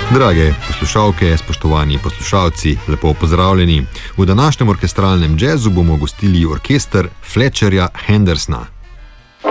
Drage poslušalke, spoštovani poslušalci, lepo pozdravljeni. V današnjem orkestralnem jazzu bomo gostili orkester Fletcherja Hendersona.